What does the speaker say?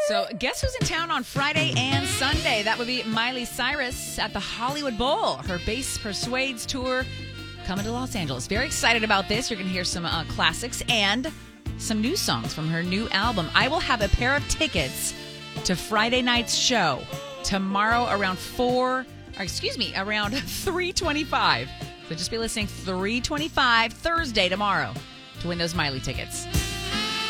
So guess who's in town on Friday and Sunday? That would be Miley Cyrus at the Hollywood Bowl. Her Bass Persuades tour coming to Los Angeles. Very excited about this. You're going to hear some classics and some new songs from her new album. I will have a pair of tickets to Friday night's show tomorrow around 3:25. So just be listening 3:25 Thursday tomorrow to win those Miley tickets.